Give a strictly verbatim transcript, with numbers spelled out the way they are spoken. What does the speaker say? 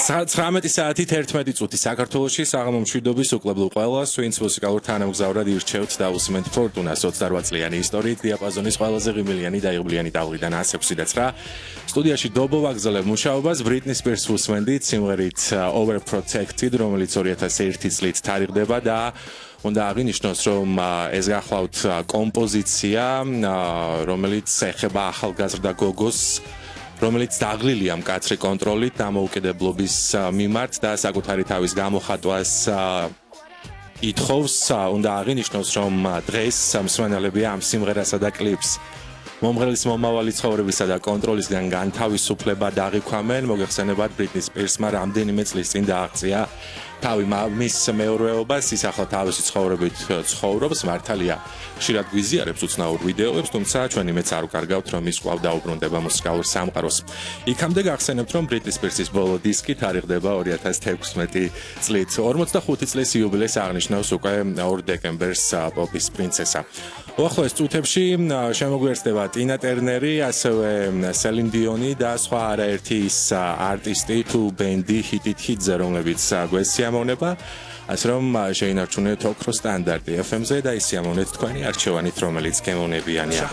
ცხრამეტი საათით ერთმეტი წუთი საქართველოში საღამო მშვიდობის უკლებლო ყველას, ვინც მუსიკალურ თანამგზავრად ირჩევთ და უსმენთ ფორტუნას ოცდარვა წლიანი ისტორიით დიაპაზონის ყველაზე ღიმილიანი და იღბლიანი ტალღიდან ას ექვსი და ცხრა. სტუდიაში დობო ვაგზელებ მუშაობას, ბრიტნი სპირს უსმენდით სიმღერით Overprotected, რომელიც ორი ათასი ერთი წლით თარიღდება და უნდა აღინიშნოს, რომ ეს გახლავთ კომპოზიცია, რომელიც ეხება ახალგაზრდა გოგოს, რომელიც დაღლილია მკაცრი კონტროლით დამოუკიდებლობის მიმართ და საკუთარი თავის გამოხატვას ითხოვს. უნდა აღინიშნოს, რომ დღეს მსმენელები ამ სიმღერასა და კლიპს მომღერლის მომავალი ცხოვრებისა და კონტროლისგან განთავისუფლება დაღიქვამენ. მოგეხსენებათ, ბრიტნი სპირსმა რამდენიმე წლის წინ დააღწია თავი მის მეურვეობას, ის ახლა თავისი ცხოვრებით ცხოვრობს, მართალია ხშირად გვიზიარებს უცნაურ ვიდეოებს, თუმცა ჩვენი მეც არ უკარგავთ, რომ ის კვლავ დაუბრუნდება მუსიკალურ სამყაროს. იქამდე გახსენებთ, რომ ბრიტნი სპირსის ბოლო დისკი თარიღდება ორი ათასი თექვსმეტი წლით. ორმოცდახუთი წლის იუბილეს აღნიშნავს უკვე ორ დეკემბერს პოპის პრინცესა. უახლოეს წუთებში შემოგვიერთდება ტინა ტერნერი, ასევე სელინ დიონი და სხვა არაერთი ის არტისტი თუ ბენდი ჰიტით ჰიტზე, რომლებიც გვესიამოვნება, ასე რომ შეინარჩუნეთ ოქროს სტანდარტი ეფ ემ-ზე და ისიამოვნეთ თქვენი არჩევანით, რომელიც გემოვნებიანია.